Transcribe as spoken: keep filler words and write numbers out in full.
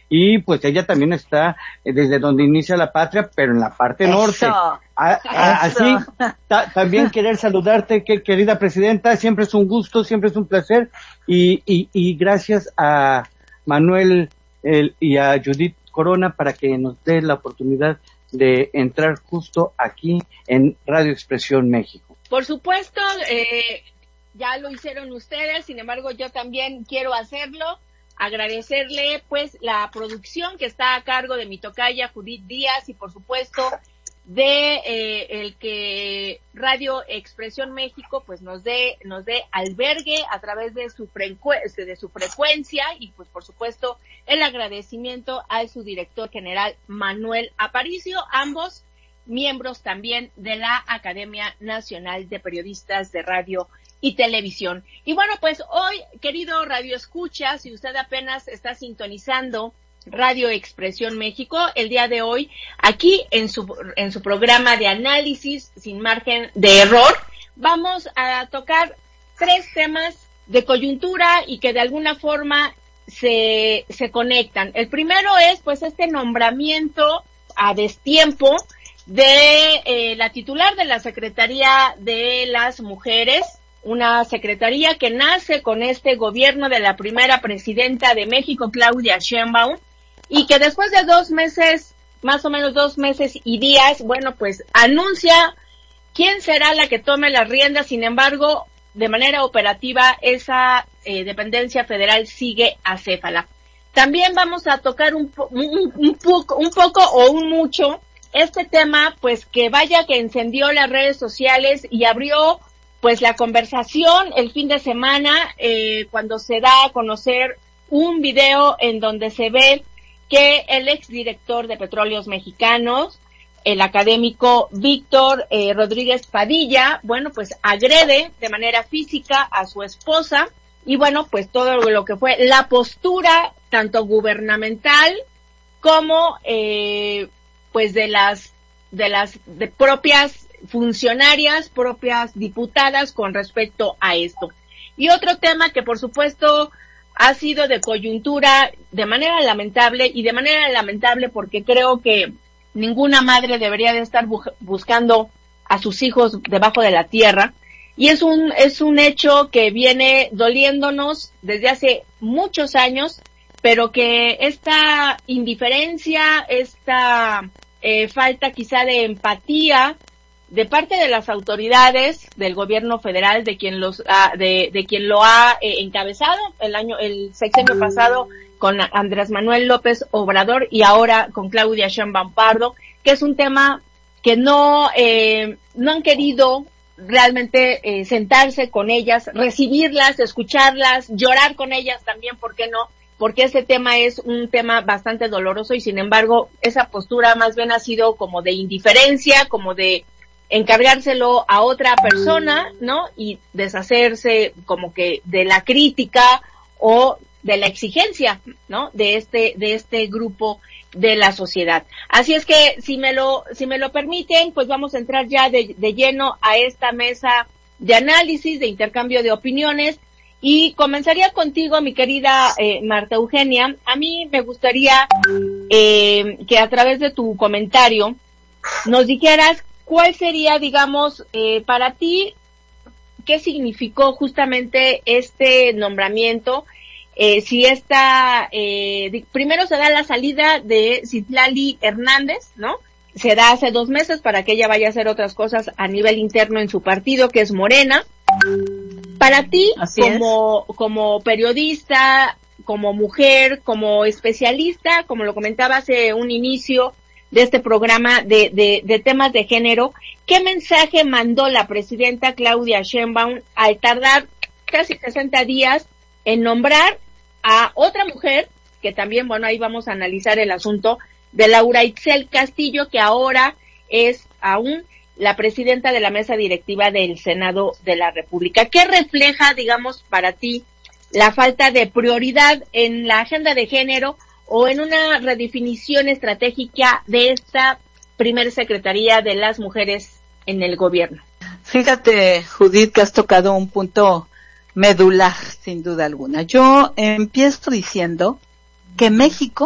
y pues ella también está desde donde inicia la patria, pero en la parte norte. Eso, a, a, así, ta, también querer saludarte, que, querida presidenta, siempre es un gusto, siempre es un placer, y, y, y gracias a Manuel el, y a Judith Corona para que nos dé la oportunidad de entrar justo aquí en Radio Expresión México. Por supuesto, eh, ya lo hicieron ustedes, sin embargo yo también quiero hacerlo, agradecerle pues la producción que está a cargo de mi tocaya Judith Díaz y por supuesto de eh, el que Radio Expresión México pues nos dé nos dé albergue a través de su frecuencia de su frecuencia y pues por supuesto el agradecimiento a su director general Manuel Aparicio, ambos miembros también de la Academia Nacional de Periodistas de Radio y Televisión. Y bueno, pues hoy, querido Radio Escucha, si usted apenas está sintonizando Radio Expresión México, el día de hoy, aquí en su, en su programa de análisis sin margen de error, vamos a tocar tres temas de coyuntura y que de alguna forma se, se conectan. El primero es, pues, este nombramiento a destiempo de eh, la titular de la Secretaría de las Mujeres, una secretaría que nace con este gobierno de la primera presidenta de México, Claudia Sheinbaum, y que después de dos meses, más o menos dos meses y días, bueno, pues anuncia quién será la que tome las riendas. Sin embargo, de manera operativa, esa eh, dependencia federal sigue acéfala. También vamos a tocar un, po- un, un, poco, un poco o un mucho este tema, pues que vaya que encendió las redes sociales y abrió pues la conversación el fin de semana, eh, cuando se da a conocer un video en donde se ve que el exdirector de Petróleos Mexicanos, el académico Víctor eh, Rodríguez Padilla, bueno, pues agrede de manera física a su esposa y bueno, pues todo lo que fue la postura tanto gubernamental como eh, pues de las de las de propias funcionarias, propias diputadas con respecto a esto. Y otro tema que por supuesto ha sido de coyuntura de manera lamentable y de manera lamentable porque creo que ninguna madre debería de estar bu- buscando a sus hijos debajo de la tierra y es un es un hecho que viene doliéndonos desde hace muchos años, pero que esta indiferencia, esta eh, falta quizá de empatía de parte de las autoridades del gobierno federal, de quien los ah, de, de quien lo ha eh, encabezado el año el sexenio pasado con Andrés Manuel López Obrador y ahora con Claudia Sheinbaum Pardo, que es un tema que no eh, no han querido realmente eh, sentarse con ellas, recibirlas, escucharlas, llorar con ellas también, ¿por qué no? Porque ese tema es un tema bastante doloroso y sin embargo esa postura más bien ha sido como de indiferencia, como de encargárselo a otra persona, ¿no? Y deshacerse como que de la crítica o de la exigencia, ¿no? De este, de este grupo de la sociedad. Así es que, si me lo, si me lo permiten, pues vamos a entrar ya de, de lleno a esta mesa de análisis, de intercambio de opiniones, y comenzaría contigo, mi querida eh, Marta Eugenia. A mí me gustaría eh, que a través de tu comentario nos dijeras ¿cuál sería, digamos, eh, para ti, qué significó justamente este nombramiento? Eh, si esta, eh, di, primero se da la salida de Citlali Hernández, ¿no? Se da hace dos meses para que ella vaya a hacer otras cosas a nivel interno en su partido, que es Morena. Para ti, Así como, es. como periodista, como mujer, como especialista, como lo comentaba hace un inicio, de este programa de, de, de temas de género, ¿qué mensaje mandó la presidenta Claudia Sheinbaum al tardar casi sesenta días en nombrar a otra mujer, que también, bueno, ahí vamos a analizar el asunto, de Laura Itzel Castillo, que ahora es aún la presidenta de la mesa directiva del Senado de la República? ¿Qué refleja, digamos, para ti la falta de prioridad en la agenda de género o en una redefinición estratégica de esta primer Secretaría de las Mujeres en el gobierno? Fíjate, Judith, que has tocado un punto medular, sin duda alguna. Yo empiezo diciendo que México